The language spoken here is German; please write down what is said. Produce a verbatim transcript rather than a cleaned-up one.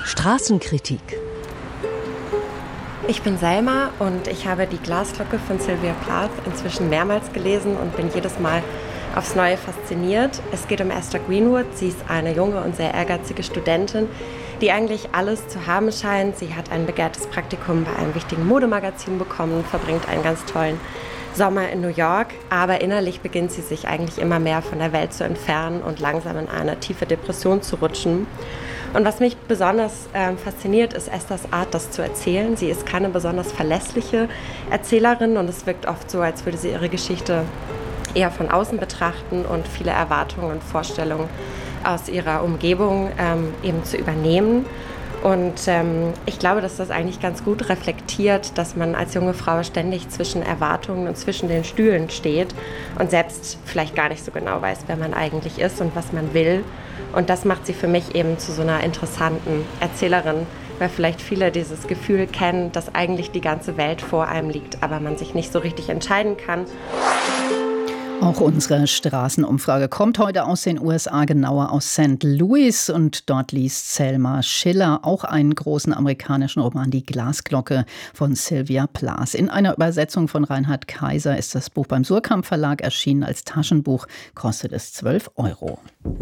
Straßenkritik. Ich bin Selma und ich habe die Glasglocke von Sylvia Plath inzwischen mehrmals gelesen und bin jedes Mal aufs Neue fasziniert. Es geht um Esther Greenwood. Sie ist eine junge und sehr ehrgeizige Studentin, die eigentlich alles zu haben scheint. Sie hat ein begehrtes Praktikum bei einem wichtigen Modemagazin bekommen, verbringt einen ganz tollen Sommer in New York, aber innerlich beginnt sie sich eigentlich immer mehr von der Welt zu entfernen und langsam in eine tiefe Depression zu rutschen. Und was mich besonders äh, fasziniert, ist Esthers Art, das zu erzählen. Sie ist keine besonders verlässliche Erzählerin und es wirkt oft so, als würde sie ihre Geschichte eher von außen betrachten und viele Erwartungen und Vorstellungen aus ihrer Umgebung ähm, eben zu übernehmen. Und ähm, ich glaube, dass das eigentlich ganz gut reflektiert, dass man als junge Frau ständig zwischen Erwartungen und zwischen den Stühlen steht und selbst vielleicht gar nicht so genau weiß, wer man eigentlich ist und was man will. Und das macht sie für mich eben zu so einer interessanten Erzählerin, weil vielleicht viele dieses Gefühl kennen, dass eigentlich die ganze Welt vor einem liegt, aber man sich nicht so richtig entscheiden kann. Auch unsere Straßenumfrage kommt heute aus den U S A, genauer aus Sankt Louis. Und dort liest Selma Schiller auch einen großen amerikanischen Roman, Die Glasglocke von Sylvia Plath. In einer Übersetzung von Reinhard Kaiser ist das Buch beim Suhrkamp Verlag erschienen als Taschenbuch, kostet es zwölf Euro.